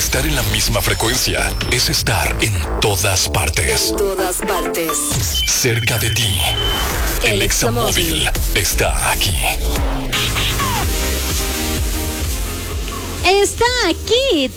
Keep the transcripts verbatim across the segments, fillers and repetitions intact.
Estar en la misma frecuencia es estar en todas partes. En todas partes. Cerca de ti. El Examóvil está aquí. Está aquí.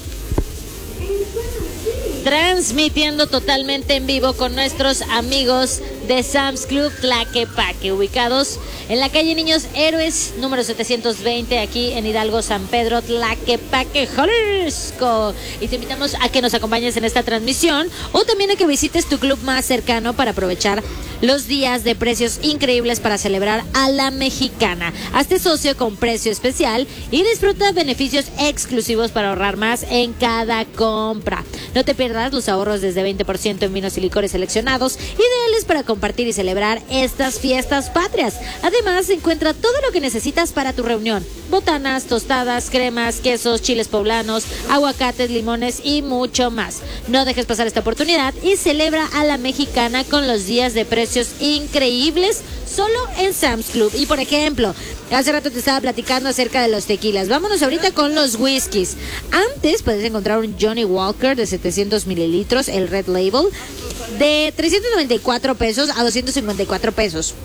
Transmitiendo totalmente en vivo con nuestros amigos de Sam's Club Tlaquepaque, ubicados en la calle Niños Héroes, número setecientos veinte, aquí en Hidalgo, San Pedro, Tlaquepaque, Jalisco. Y te invitamos a que nos acompañes en esta transmisión o también a que visites tu club más cercano para aprovechar los días de precios increíbles para celebrar a la mexicana. Hazte socio con precio especial y disfruta beneficios exclusivos para ahorrar más en cada compra. No te pierdas los ahorros desde veinte por ciento en vinos y licores seleccionados, ideales para compartir y celebrar estas fiestas patrias. Además, encuentra todo lo que necesitas para tu reunión: botanas, tostadas, cremas, quesos, chiles poblanos, aguacates, limones y mucho más. No dejes pasar esta oportunidad y celebra a la mexicana con los días de precios increíbles solo en Sam's Club. Y por ejemplo, hace rato te estaba platicando acerca de los tequilas. Vámonos ahorita con los whiskies. Antes puedes encontrar un Johnny Walker de setecientos mililitros, el Red Label, de trescientos noventa y cuatro pesos a doscientos cincuenta y cuatro pesos.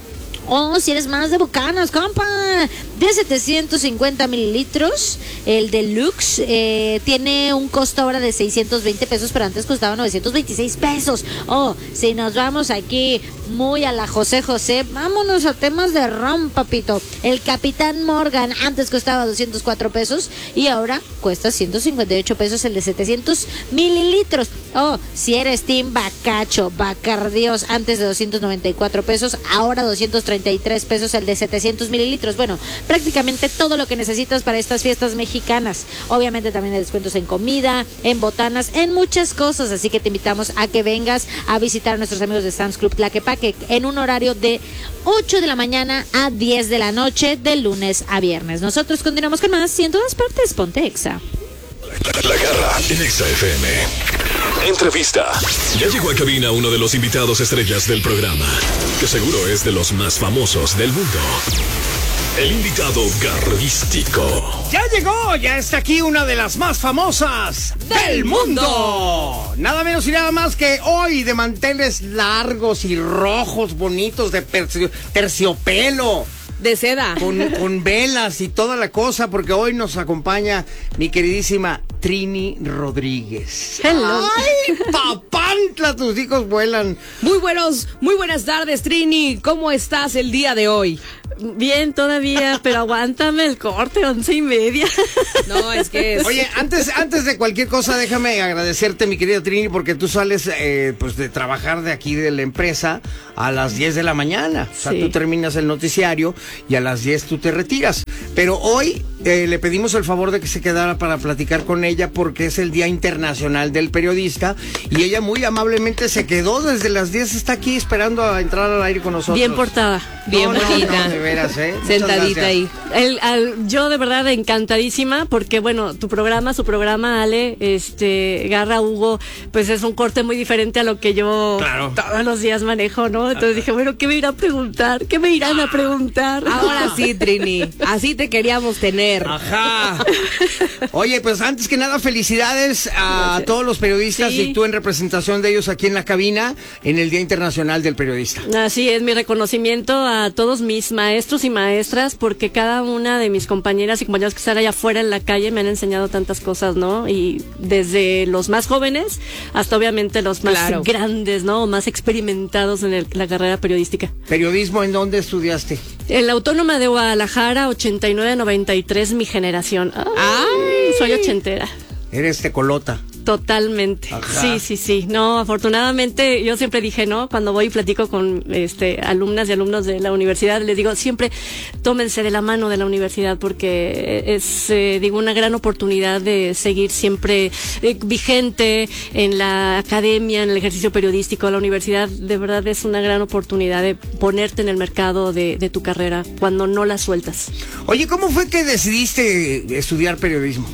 O si eres más de bucanas, compa, de setecientos cincuenta mililitros, el Deluxe eh, tiene un costo ahora de seiscientos veinte pesos, pero antes costaba novecientos veintiséis pesos. O si nos vamos aquí muy a la José José, vámonos a temas de ron, papito. El Capitán Morgan antes costaba doscientos cuatro pesos y ahora cuesta ciento cincuenta y ocho pesos el de setecientos mililitros. O si eres team Bacacho, Bacardios, antes de doscientos noventa y cuatro pesos, ahora doscientos treinta y tres pesos el de setecientos mililitros. Bueno, prácticamente todo lo que necesitas para estas fiestas mexicanas. Obviamente también hay descuentos en comida, en botanas, en muchas cosas. Así que te invitamos a que vengas a visitar a nuestros amigos de Sam's Club Tlaquepaque en un horario de ocho de la mañana a diez de la noche, de lunes a viernes. Nosotros continuamos con más y en todas partes, ponte Exa. La Garra en Exa F M. Entrevista. Ya llegó a cabina uno de los invitados estrellas del programa, que seguro es de los más famosos del mundo. El invitado garrístico. Ya llegó, ya está aquí una de las más famosas del mundo. Nada menos y nada más que hoy, de manteles largos y rojos, bonitos, de tercio- terciopelo. De seda. Con, con velas y toda la cosa, porque hoy nos acompaña mi queridísima Trini Rodríguez. Hello. ¡Ay, papantla! Tus hijos vuelan. Muy buenos, muy buenas tardes, Trini. ¿Cómo estás el día de hoy? Bien, todavía, pero aguántame el corte, once y media. No, es que es... Oye, antes, antes de cualquier cosa, déjame agradecerte, mi querida Trini, porque tú sales eh, pues de trabajar de aquí de la empresa a las diez de la mañana. O sea, Sí. tú terminas el noticiario y a las diez tú te retiras. Pero hoy eh, le pedimos el favor de que se quedara para platicar con ella, porque es el Día Internacional del Periodista, y ella muy amablemente se quedó desde las diez, está aquí esperando a entrar al aire con nosotros. Bien portada. Bien No, no, bonita. no, de veras, ¿eh? Muchas Sentadita gracias. ahí. El, al- yo de verdad encantadísima porque bueno, tu programa, su programa, Ale, este, Garra, Hugo, pues es un corte muy diferente a lo que yo Claro. todos los días manejo, ¿no? Entonces dije, bueno, ¿qué me irán a preguntar? ¿Qué me irán a preguntar? Ahora sí, Trini. Así te queríamos tener. Ajá. Oye, pues antes que nada, felicidades a Gracias. todos los periodistas Sí. y tú en representación de ellos aquí en la cabina en el Día Internacional del Periodista. Así es, mi reconocimiento a todos mis maestros y maestras, porque cada una de mis compañeras y compañeros que están allá afuera en la calle me han enseñado tantas cosas, ¿no? Y desde los más jóvenes hasta obviamente los más Claro. grandes, ¿no? O más experimentados en el- la carrera periodística. ¿Periodismo en dónde estudiaste? En la Autónoma de Guadalajara, ochenta y nueve noventa y tres, mi generación. Ay, Ay. soy ochentera. Eres tecolota. Totalmente. Ajá. Sí, sí, sí. No, afortunadamente yo siempre dije, ¿no? Cuando voy y platico con este alumnas y alumnos de la universidad, les digo, siempre tómense de la mano de la universidad, porque es, eh, digo, una gran oportunidad de seguir siempre eh, vigente en la academia, en el ejercicio periodístico. La universidad de verdad es una gran oportunidad de ponerte en el mercado de, de tu carrera cuando no la sueltas. Oye, ¿cómo fue que decidiste estudiar periodismo?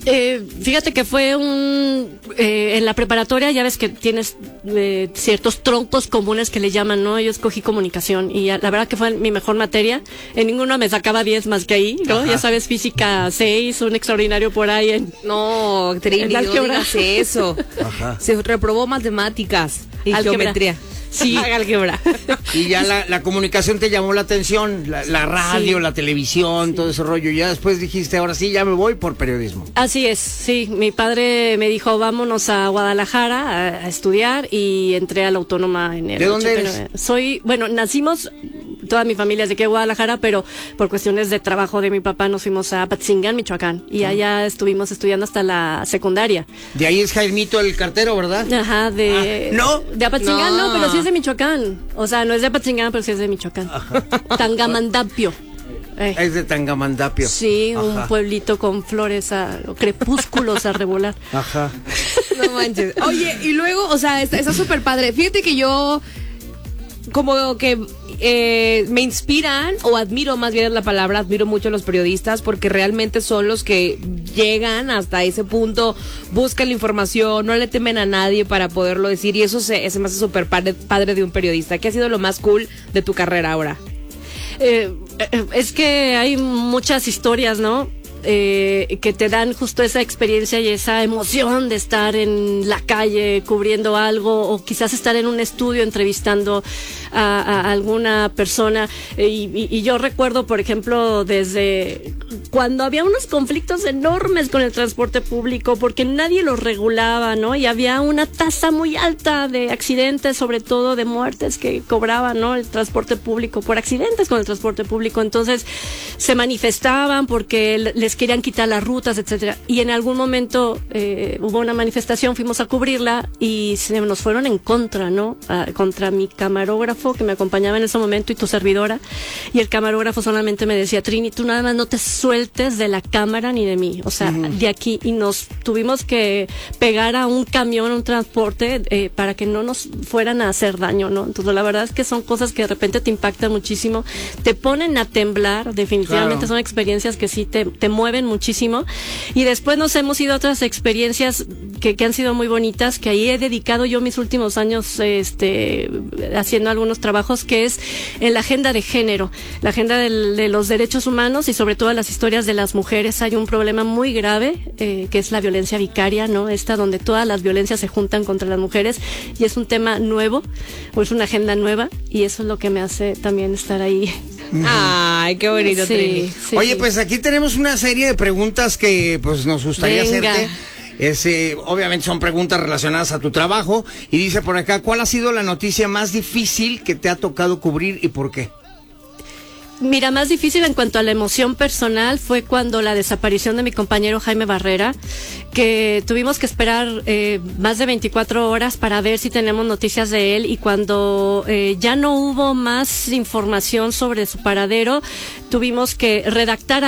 Eh, fíjate que fue un... Eh, en la preparatoria ya ves que tienes eh, ciertos troncos comunes que le llaman, ¿no? Yo escogí comunicación y ya, la verdad que fue mi mejor materia. En ninguno me sacaba diez más que ahí, ¿no? Ajá. Ya sabes, física seis, un extraordinario por ahí en... No, Trini, no digas eso. Ajá. Se reprobó matemáticas y álgebra. Geometría. Sí, álgebra. Y ya la, la comunicación te llamó la atención, la, la radio, sí. la televisión, sí. todo ese rollo. Ya después dijiste, ahora sí, ya me voy por periodismo. Así es, sí. Mi padre me dijo, vámonos a Guadalajara a, a estudiar y entré a la Autónoma en el ¿De dónde ochenta y nueve. Eres? Soy, bueno, nacimos, toda mi familia es de aquí de Guadalajara, pero por cuestiones de trabajo de mi papá nos fuimos a Apatzingán, Michoacán. Y sí. allá estuvimos estudiando hasta la secundaria. De ahí es Jaimito el cartero, ¿verdad? Ajá, de... Ah, ¿no? De Apatzingán, no. no, pero sí es de Michoacán. O sea, no es de Apatzingán, pero sí es de Michoacán. Ajá. Tangamandapio. Eh. Es de Tangamandapio. Sí, Ajá. un pueblito con flores, a, crepúsculos a revolar. Ajá. No manches. Oye, y luego, o sea, está súper padre. Fíjate que yo como que eh, me inspiran, o admiro, más bien es la palabra, admiro mucho a los periodistas porque realmente son los que llegan hasta ese punto, buscan la información, no le temen a nadie para poderlo decir, y eso se, se me hace súper padre, padre de un periodista. ¿Qué ha sido lo más cool de tu carrera ahora? Eh, es que hay muchas historias, ¿no? Eh, que te dan justo esa experiencia y esa emoción de estar en la calle cubriendo algo, o quizás estar en un estudio entrevistando a, a alguna persona. Eh, y, y yo recuerdo, por ejemplo, desde cuando había unos conflictos enormes con el transporte público porque nadie los regulaba, ¿no? Y había una tasa muy alta de accidentes, sobre todo de muertes que cobraba, ¿no? El transporte público, por accidentes con el transporte público. Entonces se manifestaban porque les querían quitar las rutas, etcétera. Y en algún momento eh, hubo una manifestación, fuimos a cubrirla y se nos fueron en contra, ¿no? Ah, contra mi camarógrafo que me acompañaba en ese momento y tu servidora. Y el camarógrafo solamente me decía, Trini, tú nada más no te sueltes de la cámara ni de mí, o sea, uh-huh. de aquí. Y nos tuvimos que pegar a un camión, un transporte, eh, para que no nos fueran a hacer daño, ¿no? Entonces la verdad es que son cosas que de repente te impactan muchísimo, te ponen a temblar, definitivamente. Claro. Son experiencias que sí te, te mueven muchísimo. Y después nos hemos ido a otras experiencias que, que han sido muy bonitas, que ahí he dedicado yo mis últimos años este, haciendo algunos trabajos, que es en la agenda de género, la agenda del, de los derechos humanos y sobre todo las historias de las mujeres. Hay un problema muy grave, eh, que es la violencia vicaria, ¿no? Esta donde todas las violencias se juntan contra las mujeres, y es un tema nuevo, o es una agenda nueva, y eso es lo que me hace también estar ahí. Ay, qué bonito, sí, Trini. Sí, Oye, sí. pues aquí tenemos una serie de preguntas que pues nos gustaría Venga. hacerte. Es, eh, obviamente son preguntas relacionadas a tu trabajo. Y dice por acá, ¿cuál ha sido la noticia más difícil que te ha tocado cubrir y por qué? Mira, más difícil en cuanto a la emoción personal fue cuando la desaparición de mi compañero Jaime Barrera, que tuvimos que esperar eh, más de veinticuatro horas para ver si tenemos noticias de él, y cuando eh, ya no hubo más información sobre su paradero, tuvimos que redactar